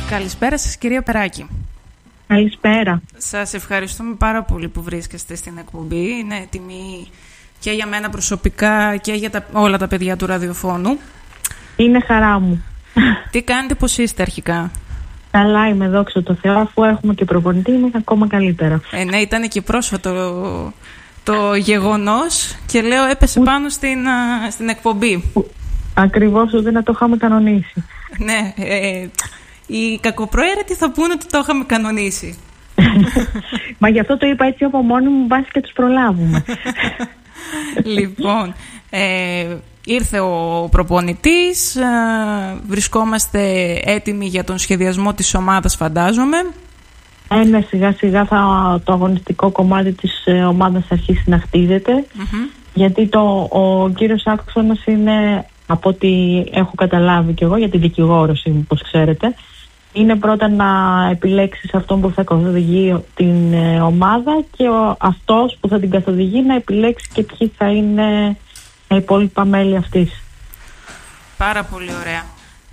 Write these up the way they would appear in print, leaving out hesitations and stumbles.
Καλησπέρα σας, κυρία Περάκη. Καλησπέρα. Σας ευχαριστούμε πάρα πολύ που βρίσκεστε στην εκπομπή. Είναι τιμή και για μένα προσωπικά και για όλα τα παιδιά του ραδιοφώνου. Είναι χαρά μου. Τι κάνετε, πώς είστε αρχικά? Καλά είμαι, δόξα τω Θεώ. Αφού έχουμε και προπονητή, είμαι ακόμα καλύτερα. Ναι, ήταν και πρόσφατο το γεγονός και λέω έπεσε πάνω στην εκπομπή. Ακριβώς, ούτε να το είχαμε κανονίσει. Ναι, οι κακοπροαίρετοι θα πούνε ότι το είχαμε κανονίσει. Μα γι' αυτό το είπα έτσι από μόνη μου, μπας και τους προλάβουμε. Λοιπόν, ήρθε ο προπονητής, βρισκόμαστε έτοιμοι για τον σχεδιασμό της ομάδας, φαντάζομαι. Ναι, σιγά σιγά το αγωνιστικό κομμάτι της ομάδας αρχίσει να χτίζεται. Γιατί ο κύριος άξονας είναι, από ό,τι έχω καταλάβει κι εγώ, γιατί δικηγόρος είμαι, όπως ξέρετε, είναι πρώτα να επιλέξεις αυτόν που θα καθοδηγεί την ομάδα και αυτός που θα την καθοδηγεί να επιλέξει και ποιοι θα είναι τα υπόλοιπα μέλη αυτής. Πάρα πολύ ωραία.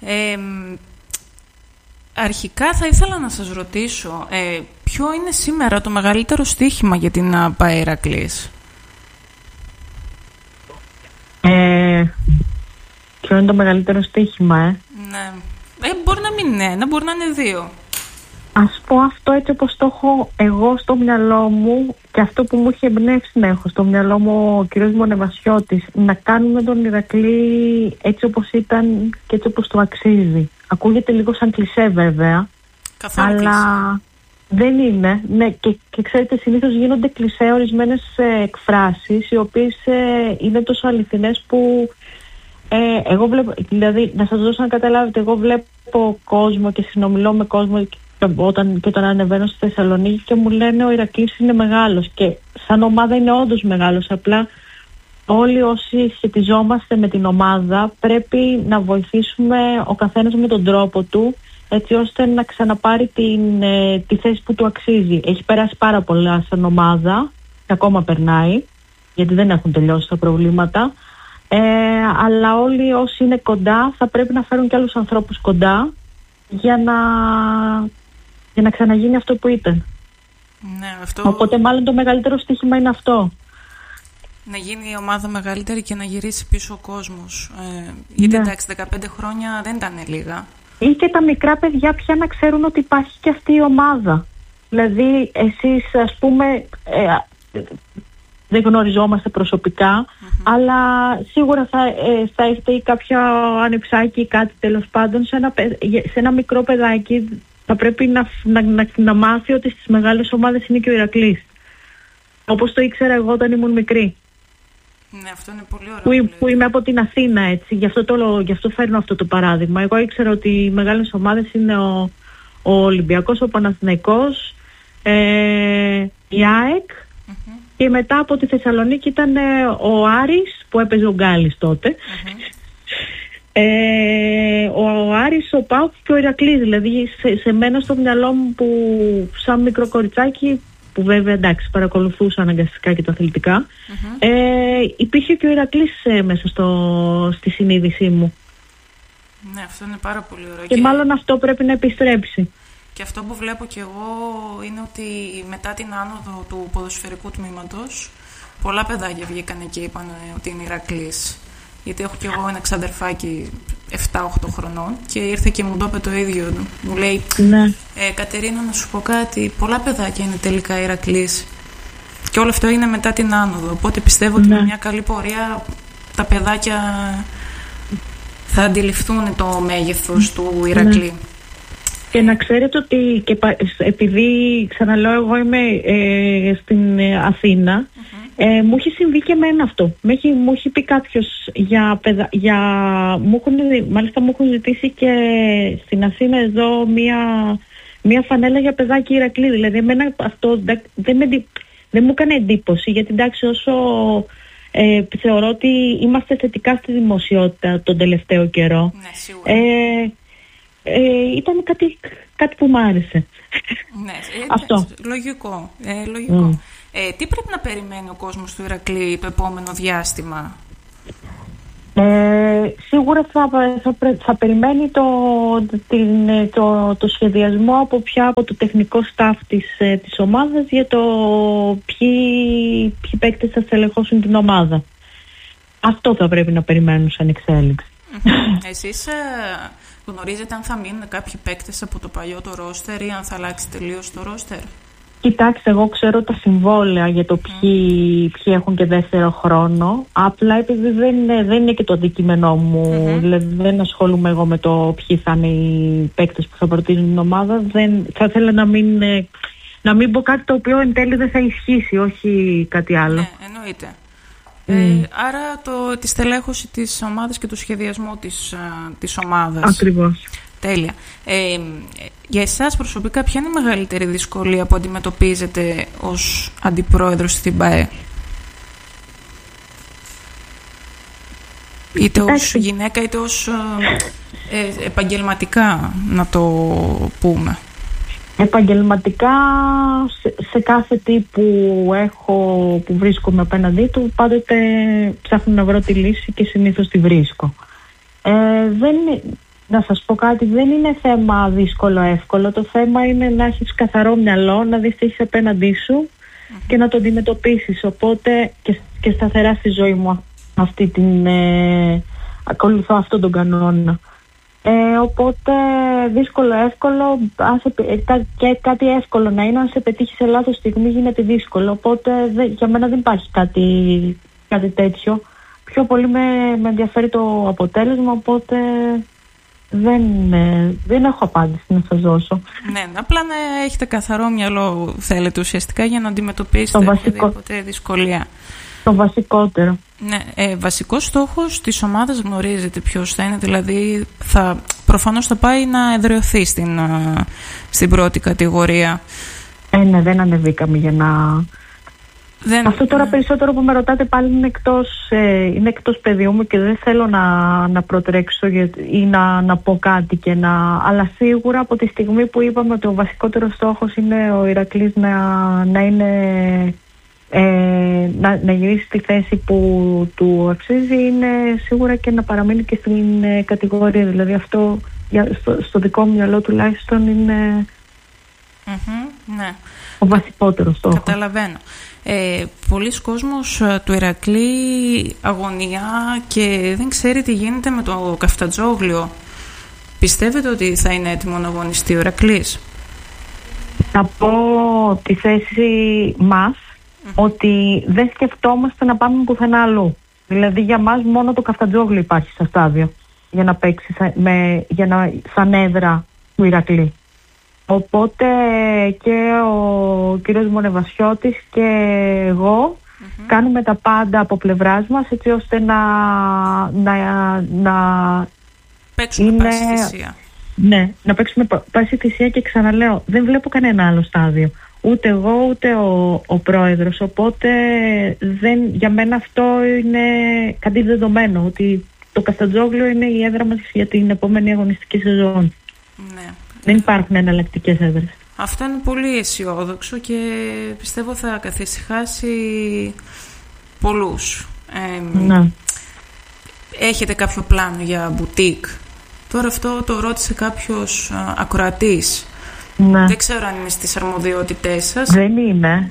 Αρχικά θα ήθελα να σας ρωτήσω, ποιο είναι σήμερα το μεγαλύτερο στοίχημα για την ΠΑΕ Ηρακλής? Ποιο είναι το μεγαλύτερο στοίχημα, Ναι. Μπορεί να μην είναι ένα, μπορεί να είναι δύο. Ας πω αυτό έτσι όπως το έχω εγώ στο μυαλό μου και αυτό που μου έχει εμπνεύσει να έχω στο μυαλό μου ο κ. Μονεβασιώτης, να κάνουμε τον Ηρακλή έτσι όπως ήταν και έτσι όπως το αξίζει. Ακούγεται λίγο σαν κλισέ βέβαια, Καθόλου αλλά κλισέ. Δεν είναι. Ναι, και ξέρετε, συνήθως γίνονται κλισέ ορισμένες εκφράσεις οι οποίες είναι τόσο αληθινές που εγώ βλέπω, δηλαδή να σας δώσω να καταλάβετε, εγώ βλέπω κόσμο και συνομιλώ με κόσμο όταν ανεβαίνω στη Θεσσαλονίκη και μου λένε ο Ηρακλής είναι μεγάλος και σαν ομάδα είναι όντως μεγάλος, απλά όλοι όσοι σχετιζόμαστε με την ομάδα πρέπει να βοηθήσουμε ο καθένας με τον τρόπο του, έτσι ώστε να ξαναπάρει τη θέση που του αξίζει. Έχει περάσει πάρα πολλά σαν ομάδα και ακόμα περνάει, γιατί δεν έχουν τελειώσει τα προβλήματα. Αλλά όλοι όσοι είναι κοντά θα πρέπει να φέρουν και άλλους ανθρώπους κοντά για να ξαναγίνει αυτό που ήταν. Ναι, αυτό... Οπότε μάλλον το μεγαλύτερο στοίχημα είναι αυτό. Να γίνει η ομάδα μεγαλύτερη και να γυρίσει πίσω ο κόσμος. Γιατί εντάξει, 15 χρόνια δεν ήταν λίγα. Ή και τα μικρά παιδιά πια να ξέρουν ότι υπάρχει και αυτή η ομάδα. Δηλαδή εσείς ας πούμε δεν γνωριζόμαστε προσωπικά, αλλά σίγουρα θα έχετε ή κάποια ανεψάκι ή κάτι τέλος πάντων σε ένα μικρό παιδάκι θα πρέπει να μάθει ότι στις μεγάλες ομάδες είναι και ο Ηρακλής. Όπως το ήξερα εγώ όταν ήμουν μικρή. Ναι, αυτό είναι πολύ ωραίο. Που είμαι από την Αθήνα, έτσι. Γι' αυτό φέρνω αυτό το παράδειγμα. Εγώ ήξερα ότι οι μεγάλες ομάδες είναι ο Ολυμπιακός, ο Παναθηναϊκός, η ΑΕΚ, και μετά από τη Θεσσαλονίκη ήταν ο Άρης που έπαιζε ο Γκάλης τότε. Ο Άρης, ο ΠΑΟΚ και ο Ηρακλής. Δηλαδή σε μένα στο μυαλό μου που σαν μικρό κοριτσάκι, που βέβαια εντάξει παρακολουθούσα αναγκαστικά και τα αθλητικά, υπήρχε και ο Ηρακλής μέσα στη συνείδησή μου. Ναι, αυτό είναι πάρα πολύ ωραίο. Και μάλλον αυτό πρέπει να επιστρέψει. Και αυτό που βλέπω κι εγώ είναι ότι μετά την άνοδο του ποδοσφαιρικού τμήματος πολλά παιδάκια βγήκαν και είπαν ότι είναι Ηρακλής. Γιατί έχω κι εγώ ένα ξαδερφάκι 7-8 χρονών και ήρθε και μου το είπε το ίδιο. Μου λέει, Κατερίνα, να σου πω κάτι, πολλά παιδάκια είναι τελικά Ηρακλής. Και όλο αυτό είναι μετά την άνοδο. Οπότε πιστεύω ότι με μια καλή πορεία τα παιδάκια θα αντιληφθούν το μέγεθος του Ηρακλή. Και να ξέρετε ότι επειδή ξαναλέω εγώ είμαι στην Αθήνα, μου έχει συμβεί και εμένα αυτό. Μου έχει πει κάποιος μάλιστα μου έχουν ζητήσει και στην Αθήνα εδώ μία φανέλα για παιδάκι Ηρακλή. Δηλαδή εμένα αυτό δεν μου έκανε εντύπωση, γιατί εντάξει όσο θεωρώ ότι είμαστε θετικά στη δημοσιότητα τον τελευταίο καιρό. Ναι, σίγουρα. Ήταν κάτι που μου άρεσε. Ναι, αυτό. Λογικό. Τι πρέπει να περιμένει ο κόσμος του Ηρακλή το επόμενο διάστημα? Σίγουρα θα περιμένει το σχεδιασμό από το τεχνικό staff της ομάδας για το ποιοι παίκτες θα στελεχώσουν την ομάδα. Αυτό θα πρέπει να περιμένουν σαν εξέλιξη. Εσείς γνωρίζετε αν θα μείνουν κάποιοι παίκτες από το παλιό το ρόστερ ή αν θα αλλάξει τελείως το ρόστερ? Κοιτάξτε, εγώ ξέρω τα συμβόλαια για το ποιοι έχουν και δεύτερο χρόνο. Απλά επειδή δεν είναι και το αντικείμενό μου, δηλαδή δεν ασχολούμαι εγώ με το ποιοι θα είναι οι παίκτες που θα προτείνουν την ομάδα, θα ήθελα να μην πω κάτι το οποίο εν τέλει δεν θα ισχύσει, όχι κάτι άλλο. Ναι, εννοείται. Άρα τη στελέχωση της ομάδας και το σχεδιασμό της ομάδας. Ακριβώς. Τέλεια. Για εσάς προσωπικά, ποια είναι η μεγαλύτερη δυσκολία που αντιμετωπίζετε ως αντιπρόεδρος στην ΠΑΕ? Είτε ως γυναίκα είτε ως επαγγελματικά, να το πούμε. Επαγγελματικά, σε κάθε τι που βρίσκομαι απέναντί του, πάντοτε ψάχνω να βρω τη λύση και συνήθως τη βρίσκω. Να σας πω κάτι, δεν είναι θέμα δύσκολο-εύκολο. Το θέμα είναι να έχεις καθαρό μυαλό, να δεις τι έχεις απέναντί σου και να το αντιμετωπίσεις. Οπότε και σταθερά στη ζωή μου ακολουθώ αυτόν τον κανόνα. Οπότε δύσκολο-εύκολο, και κάτι εύκολο να είναι, αν σε πετύχει σε λάθος στιγμή γίνεται δύσκολο. Οπότε για μένα δεν υπάρχει κάτι τέτοιο. Πιο πολύ με ενδιαφέρει το αποτέλεσμα, οπότε δεν έχω απάντηση να σας δώσω. Ναι, απλά να έχετε καθαρό μυαλό, θέλετε ουσιαστικά, για να αντιμετωπίσετε οποιαδήποτε δυσκολία. Το βασικότερο. Ναι, βασικός στόχος της ομάδας γνωρίζετε ποιος θα είναι? Δηλαδή προφανώς θα πάει να εδραιωθεί στην πρώτη κατηγορία. Ναι, δεν ανεβήκαμε για να... Αυτό τώρα περισσότερο που με ρωτάτε πάλι είναι εκτός πεδίου μου και δεν θέλω να προτρέξω ή να πω κάτι αλλά σίγουρα από τη στιγμή που είπαμε ότι ο βασικότερος στόχος είναι ο Ηρακλής να γυρίσει στη θέση που του αξίζει, είναι σίγουρα και να παραμείνει και στην κατηγορία. Δηλαδή αυτό στο δικό μου μυαλό τουλάχιστον είναι ναι, ο βασικότερος στόχος. Καταλαβαίνω. Πολλοί κόσμος του Ηρακλή αγωνιά και δεν ξέρει τι γίνεται με το Καφτατζόγλιο. Πιστεύετε ότι θα είναι έτοιμο να αγωνιστεί ο Ηρακλής? Θα πω τη θέση μας ότι δεν σκεφτόμαστε να πάμε πουθενά αλλού. Δηλαδή για μας μόνο το Καφτατζόγλιο υπάρχει στο στάδιο για να παίξει σαν έδρα του Ηρακλή. Οπότε και ο κύριος Μονεβασιώτης και εγώ κάνουμε τα πάντα από πλευράς μας, έτσι ώστε να παίξουμε πάση θυσία. Ναι, να παίξουμε πάση θυσία και ξαναλέω, δεν βλέπω κανένα άλλο στάδιο. Ούτε εγώ ούτε ο πρόεδρος. Οπότε για μένα αυτό είναι κάτι δεδομένο, ότι το Καφτατζόγλιο είναι η έδρα μας για την επόμενη αγωνιστική σεζόν. Ναι. Δεν υπάρχουν εναλλακτικές έδρες. Αυτό είναι πολύ αισιόδοξο και πιστεύω θα καθησυχάσει πολλούς. Ναι. Έχετε κάποιο πλάνο για μπουτίκ? Τώρα αυτό το ρώτησε κάποιος ακροατής. Ναι. Δεν ξέρω αν είναι στις αρμοδιότητές σας. Δεν είναι.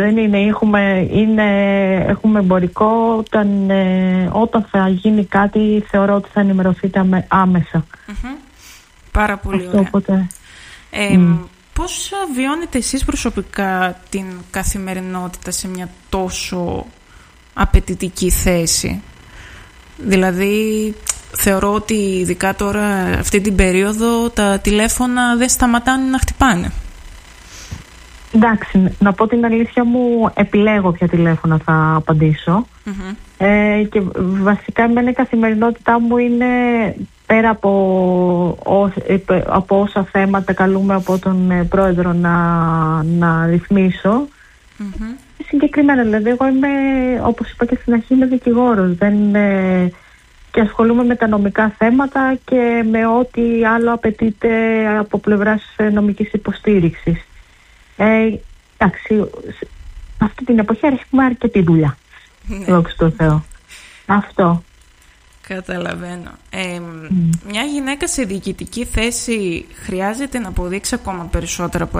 Έχουμε εμπορικό. Όταν θα γίνει κάτι θεωρώ ότι θα ενημερωθείτε άμεσα. Πάρα πολύ ωραία. Οπότε... Πώς βιώνετε εσείς προσωπικά την καθημερινότητα σε μια τόσο απαιτητική θέση? Δηλαδή θεωρώ ότι ειδικά τώρα αυτή την περίοδο τα τηλέφωνα δεν σταματάνε να χτυπάνε. Εντάξει, να πω την αλήθεια μου, επιλέγω ποια τηλέφωνα θα απαντήσω. Και βασικά εμένα η καθημερινότητά μου είναι πέρα από όσα θέματα καλούμε από τον πρόεδρο να ρυθμίσω. Συγκεκριμένα, δηλαδή εγώ είμαι, όπως είπα και στην αρχή, είμαι δικηγόρος. Και ασχολούμαι με τα νομικά θέματα και με ό,τι άλλο απαιτείται από πλευράς νομικής υποστήριξης. Εντάξει, αυτή την εποχή έχουμε αρκετή δουλειά. Δόξα τω Θεώ. Αυτό. Καταλαβαίνω. Μια γυναίκα σε διοικητική θέση χρειάζεται να αποδείξει ακόμα περισσότερα από